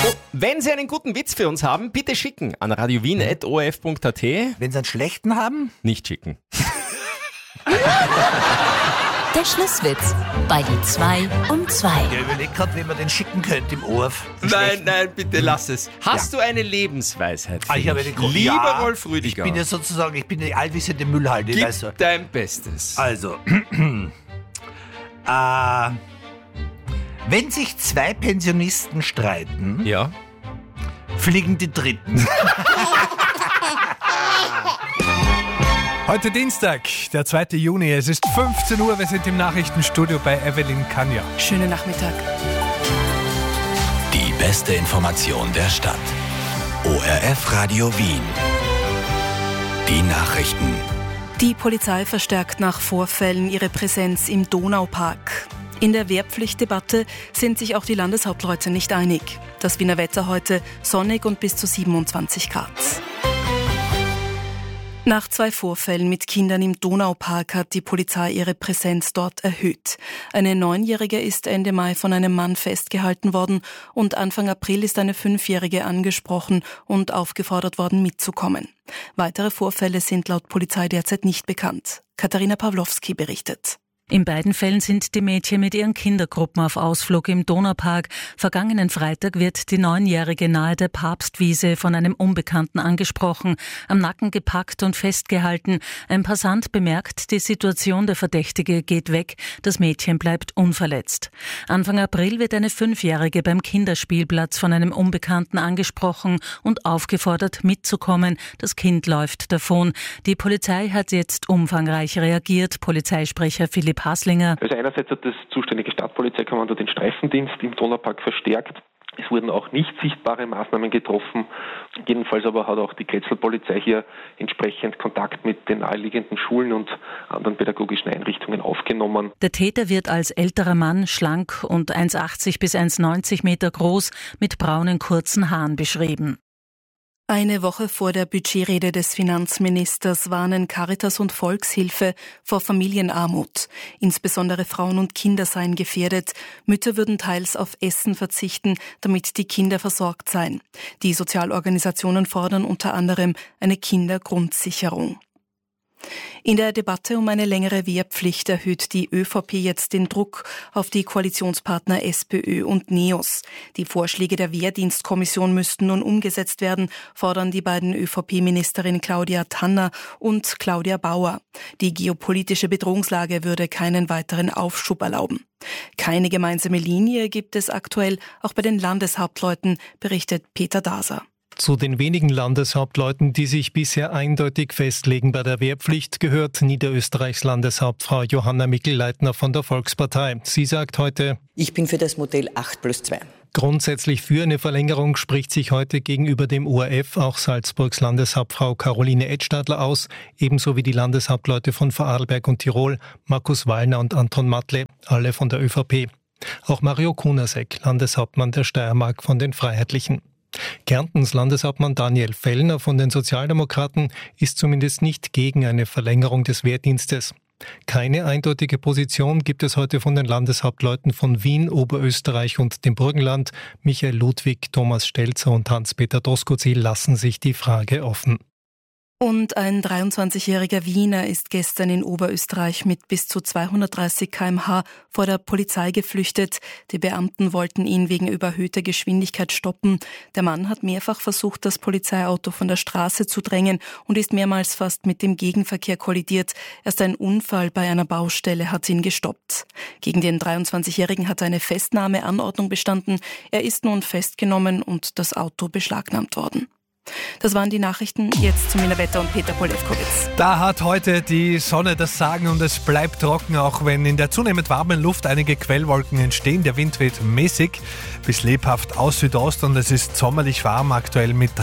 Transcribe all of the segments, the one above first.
Oh, wenn Sie einen guten Witz für uns haben, bitte schicken an radiowien@orf.at. Wenn Sie einen schlechten haben? Nicht schicken. Der Schlusswitz bei die 2 um 2. Ja, überleg grad, wie man den schicken könnte im Orf. Nein, bitte lass es. Hast du eine Lebensweisheit für Ich habe mich? eine Lieber Wolf Rüdiger. Ich bin die allwissende Müllhalde. Gib Also, dein Bestes. wenn sich zwei Pensionisten streiten, Ja. fliegen die Dritten. Heute Dienstag, der 2. Juni, es ist 15 Uhr, wir sind im Nachrichtenstudio bei Evelyn Kanja. Schönen Nachmittag. Die beste Information der Stadt. ORF Radio Wien. Die Nachrichten. Die Polizei verstärkt nach Vorfällen ihre Präsenz im Donaupark. In der Wehrpflichtdebatte sind sich auch die Landeshauptleute nicht einig. Das Wiener Wetter heute sonnig und bis zu 27 Grad. Nach 2 Vorfällen mit Kindern im Donaupark hat die Polizei ihre Präsenz dort erhöht. Eine 9-Jährige ist Ende Mai von einem Mann festgehalten worden und Anfang April ist eine 5-Jährige angesprochen und aufgefordert worden, mitzukommen. Weitere Vorfälle sind laut Polizei derzeit nicht bekannt. Katharina Pawlowski berichtet. In beiden Fällen sind die Mädchen mit ihren Kindergruppen auf Ausflug im Donaupark. Vergangenen Freitag wird die 9-Jährige nahe der Papstwiese von einem Unbekannten angesprochen, am Nacken gepackt und festgehalten. Ein Passant bemerkt die Situation, der Verdächtige geht weg, das Mädchen bleibt unverletzt. Anfang April wird eine 5-Jährige beim Kinderspielplatz von einem Unbekannten angesprochen und aufgefordert mitzukommen. Das Kind läuft davon. Die Polizei hat jetzt umfangreich reagiert. Polizeisprecher Philipp Haslinger. Also einerseits hat das zuständige Stadtpolizeikommando den Streifendienst im Donaupark verstärkt. Es wurden auch nicht sichtbare Maßnahmen getroffen. Jedenfalls aber hat auch die Kretzelpolizei hier entsprechend Kontakt mit den naheliegenden Schulen und anderen pädagogischen Einrichtungen aufgenommen. Der Täter wird als älterer Mann, schlank und 1,80 bis 1,90 Meter groß, mit braunen kurzen Haaren beschrieben. Eine Woche vor der Budgetrede des Finanzministers warnen Caritas und Volkshilfe vor Familienarmut. Insbesondere Frauen und Kinder seien gefährdet. Mütter würden teils auf Essen verzichten, damit die Kinder versorgt seien. Die Sozialorganisationen fordern unter anderem eine Kindergrundsicherung. In der Debatte um eine längere Wehrpflicht erhöht die ÖVP jetzt den Druck auf die Koalitionspartner SPÖ und NEOS. Die Vorschläge der Wehrdienstkommission müssten nun umgesetzt werden, fordern die beiden ÖVP-Ministerinnen Claudia Tanner und Claudia Bauer. Die geopolitische Bedrohungslage würde keinen weiteren Aufschub erlauben. Keine gemeinsame Linie gibt es aktuell, auch bei den Landeshauptleuten, berichtet Peter Daser. Zu den wenigen Landeshauptleuten, die sich bisher eindeutig festlegen bei der Wehrpflicht, gehört Niederösterreichs Landeshauptfrau Johanna Mikl-Leitner von der Volkspartei. Sie sagt heute: Ich bin für das Modell 8+2. Grundsätzlich für eine Verlängerung spricht sich heute gegenüber dem ORF auch Salzburgs Landeshauptfrau Caroline Edstadler aus, ebenso wie die Landeshauptleute von Vorarlberg und Tirol, Markus Wallner und Anton Matle, alle von der ÖVP. Auch Mario Kunasek, Landeshauptmann der Steiermark von den Freiheitlichen. Kärntens Landeshauptmann Daniel Fellner von den Sozialdemokraten ist zumindest nicht gegen eine Verlängerung des Wehrdienstes. Keine eindeutige Position gibt es heute von den Landeshauptleuten von Wien, Oberösterreich und dem Burgenland. Michael Ludwig, Thomas Stelzer und Hans-Peter Doskozil lassen sich die Frage offen. Und ein 23-jähriger Wiener ist gestern in Oberösterreich mit bis zu 230 km/h vor der Polizei geflüchtet. Die Beamten wollten ihn wegen überhöhter Geschwindigkeit stoppen. Der Mann hat mehrfach versucht, das Polizeiauto von der Straße zu drängen und ist mehrmals fast mit dem Gegenverkehr kollidiert. Erst ein Unfall bei einer Baustelle hat ihn gestoppt. Gegen den 23-Jährigen hat eine Festnahmeanordnung bestanden. Er ist nun festgenommen und das Auto beschlagnahmt worden. Das waren die Nachrichten. Jetzt zu Wiener Wetter und Peter Polewkowitz. Da hat heute die Sonne das Sagen und es bleibt trocken, auch wenn in der zunehmend warmen Luft einige Quellwolken entstehen. Der Wind weht mäßig bis lebhaft aus Südost und es ist sommerlich warm, aktuell mit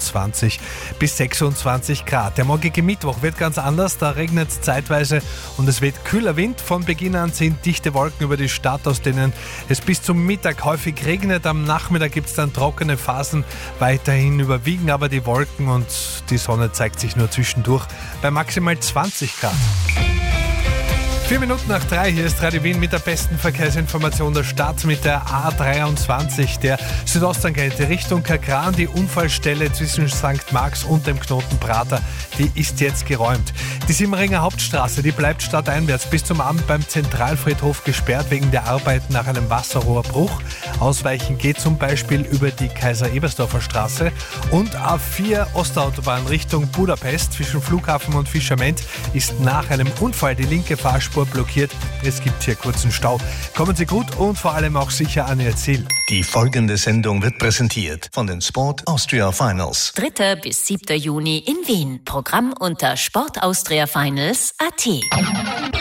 23 bis 26 Grad. Der morgige Mittwoch wird ganz anders, da regnet es zeitweise und es weht kühler Wind. Von Beginn an ziehen dichte Wolken über die Stadt, aus denen es bis zum Mittag häufig regnet. Am Nachmittag gibt es dann trockene Phasen, weiterhin überwiegen aber die Wolken und die Sonne zeigt sich nur zwischendurch bei maximal 20 Grad. 4 Minuten nach 3, hier ist Radio Wien mit der besten Verkehrsinformation der Stadt mit der A23, der Südosttangente Richtung Kagran. Die Unfallstelle zwischen St. Marx und dem Knoten Prater, die ist jetzt geräumt. Die Simmeringer Hauptstraße, die bleibt stadteinwärts bis zum Abend beim Zentralfriedhof gesperrt wegen der Arbeiten nach einem Wasserrohrbruch. Ausweichen geht zum Beispiel über die Kaiser-Ebersdorfer Straße. Und A4 Ostautobahn Richtung Budapest zwischen Flughafen und Fischament ist nach einem Unfall die linke Fahrspur blockiert. Es gibt hier kurzen Stau. Kommen Sie gut und vor allem auch sicher an Ihr Ziel. Die folgende Sendung wird präsentiert von den Sport Austria Finals. 3. bis 7. Juni in Wien. Programm unter sportaustriafinals.at.